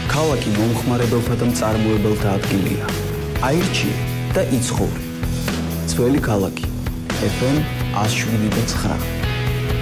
ქალაქი მომხმარებელთა და მწარმოებელთა ადგილია. აირჩიე და იცხოვე. ძველი ქალაქი FM 107.9